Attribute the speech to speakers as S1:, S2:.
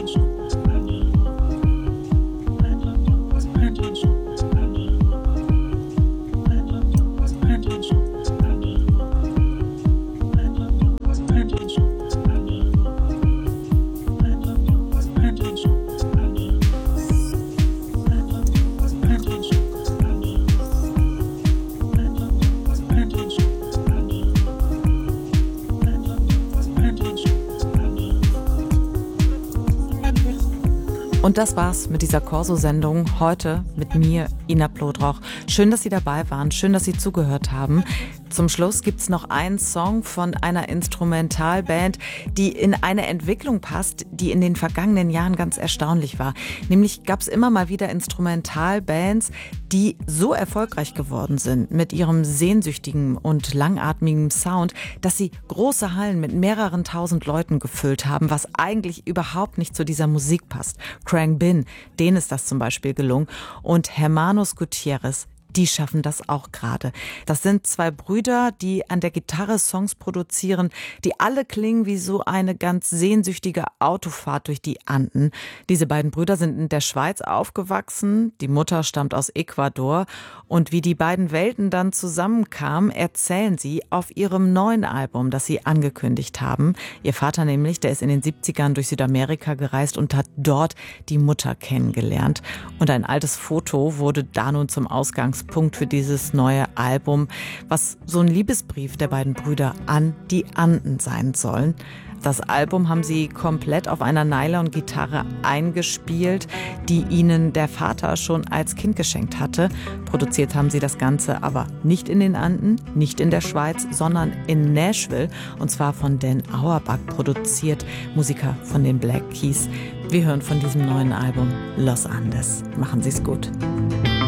S1: Und das war's mit dieser Corso-Sendung heute mit mir, Ina Plodroch. Schön, dass Sie dabei waren, schön, dass Sie zugehört haben. Zum Schluss gibt's noch einen Song von einer Instrumentalband, die in eine Entwicklung passt, die in den vergangenen Jahren ganz erstaunlich war. Nämlich gab's immer mal wieder Instrumentalbands, die so erfolgreich geworden sind mit ihrem sehnsüchtigen und langatmigen Sound, dass sie große Hallen mit mehreren tausend Leuten gefüllt haben, was eigentlich überhaupt nicht zu dieser Musik passt. Khruangbin, denen ist das zum Beispiel gelungen. Und Hermanos Gutierrez, die schaffen das auch gerade. Das sind zwei Brüder, die an der Gitarre Songs produzieren, die alle klingen wie so eine ganz sehnsüchtige Autofahrt durch die Anden. Diese beiden Brüder sind in der Schweiz aufgewachsen, die Mutter stammt aus Ecuador und wie die beiden Welten dann zusammenkamen, erzählen sie auf ihrem neuen Album, das sie angekündigt haben. Ihr Vater nämlich, der ist in den 70ern durch Südamerika gereist und hat dort die Mutter kennengelernt. Und ein altes Foto wurde da nun zum Ausgangspunkt für dieses neue Album, was so ein Liebesbrief der beiden Brüder an die Anden sein soll. Das Album haben sie komplett auf einer Nylon-Gitarre eingespielt, die ihnen der Vater schon als Kind geschenkt hatte. Produziert haben sie das Ganze aber nicht in den Anden, nicht in der Schweiz, sondern in Nashville. Und zwar von Dan Auerbach produziert, Musiker von den Black Keys. Wir hören von diesem neuen Album Los Andes. Machen Sie's gut.